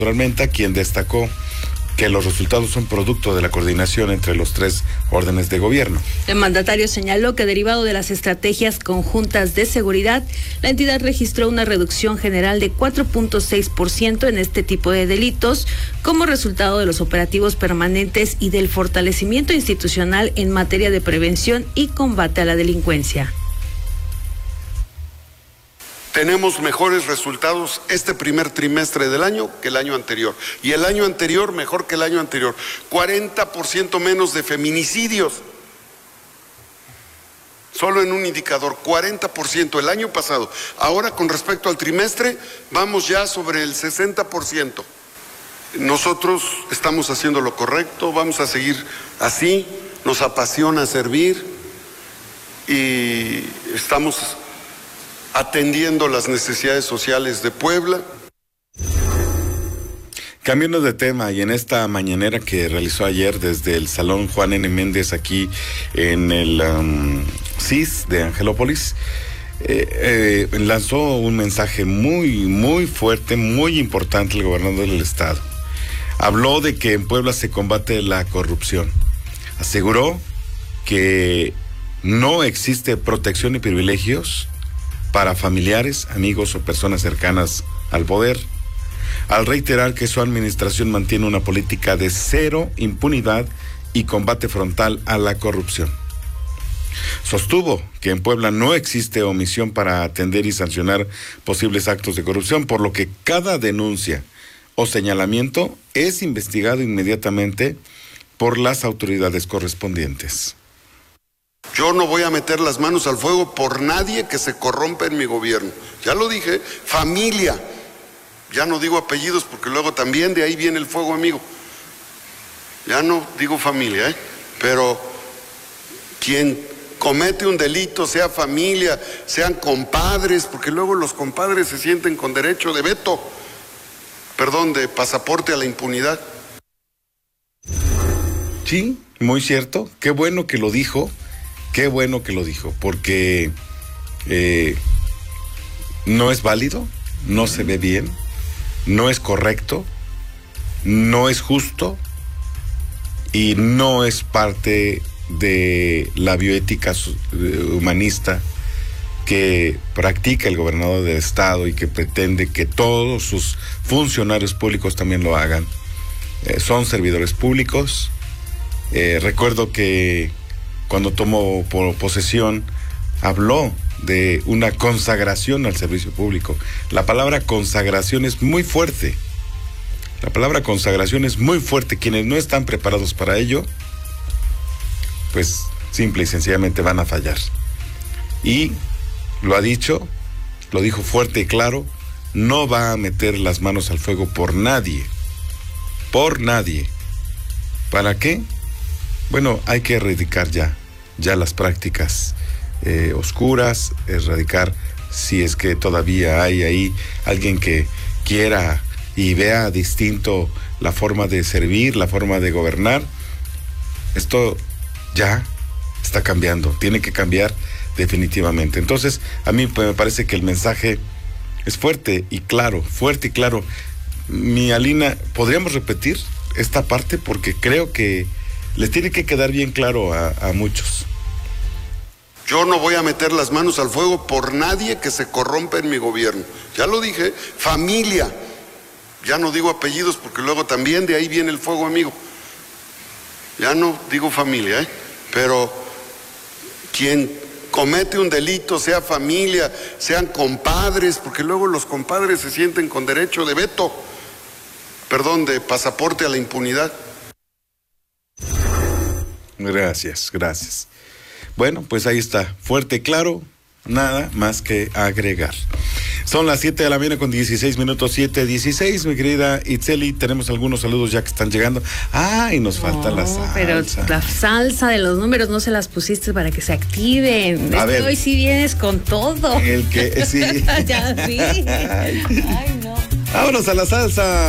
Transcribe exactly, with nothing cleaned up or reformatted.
Armenta, quien destacó que los resultados son producto de la coordinación entre los tres órdenes de gobierno. El mandatario señaló que derivado de las estrategias conjuntas de seguridad, la entidad registró una reducción general de cuatro punto seis por ciento en este tipo de delitos como resultado de los operativos permanentes y del fortalecimiento institucional en materia de prevención y combate a la delincuencia. Tenemos mejores resultados este primer trimestre del año que el año anterior. Y el año anterior mejor que el año anterior. cuarenta por ciento menos de feminicidios. Solo en un indicador, cuarenta por ciento el año pasado. Ahora, con respecto al trimestre, vamos ya sobre el sesenta por ciento. Nosotros estamos haciendo lo correcto, vamos a seguir así. Nos apasiona servir y estamos atendiendo las necesidades sociales de Puebla. Cambiando de tema, y en esta mañanera que realizó ayer desde el Salón Juan N. Méndez aquí en el um, C I S de Angelópolis, eh, eh, lanzó un mensaje muy, muy fuerte, muy importante el gobernador del estado. Habló de que en Puebla se combate la corrupción. Aseguró que no existe protección ni privilegios para familiares, amigos o personas cercanas al poder, al reiterar que su administración mantiene una política de cero impunidad y combate frontal a la corrupción. Sostuvo que en Puebla no existe omisión para atender y sancionar posibles actos de corrupción, por lo que cada denuncia o señalamiento es investigado inmediatamente por las autoridades correspondientes. Yo no voy a meter las manos al fuego por nadie que se corrompa en mi gobierno. Ya lo dije, familia. Ya no digo apellidos porque luego también de ahí viene el fuego amigo. Ya no digo familia, ¿eh? Pero quien comete un delito, sea familia, sean compadres, porque luego los compadres se sienten con derecho de veto, perdón, de pasaporte a la impunidad. Sí, muy cierto. Qué bueno que lo dijo. Qué bueno que lo dijo, porque eh, no es válido, no se ve bien, no es correcto, no es justo y no es parte de la bioética humanista que practica el gobernador del estado y que pretende que todos sus funcionarios públicos también lo hagan. Eh, son servidores públicos. Eh, recuerdo que cuando tomó por posesión, habló de una consagración al servicio público. La palabra consagración es muy fuerte. La palabra consagración es muy fuerte. Quienes no están preparados para ello, pues simple y sencillamente van a fallar. Y lo ha dicho, lo dijo fuerte y claro, no va a meter las manos al fuego por nadie. Por nadie. ¿Para qué? Bueno, hay que erradicar ya. ya las prácticas eh, oscuras, erradicar si es que todavía hay ahí alguien que quiera y vea distinto la forma de servir, la forma de gobernar. Esto ya está cambiando, tiene que cambiar definitivamente. Entonces, a mí me parece que el mensaje es fuerte y claro, fuerte y claro. Mi Alina, ¿podríamos repetir esta parte? Porque creo que les tiene que quedar bien claro a, a muchos. Yo no voy a meter las manos al fuego por nadie que se corrompa en mi gobierno. Ya lo dije, familia. Ya no digo apellidos porque luego también de ahí viene el fuego amigo. Ya no digo familia, ¿eh? Pero quien comete un delito, sea familia, sean compadres, porque luego los compadres se sienten con derecho de veto, perdón, de pasaporte a la impunidad. Gracias, gracias. Bueno, pues ahí está, fuerte y claro, nada más que agregar. Son las siete de la mañana con dieciséis minutos, siete dieciséis, mi querida Itzeli, tenemos algunos saludos ya que están llegando. Ah, y nos no, falta la salsa. Pero la salsa de los números no se las pusiste para que se activen. A es ver, que hoy sí vienes con todo. El que, sí. Ya, sí. Ay, no. Vámonos a la salsa.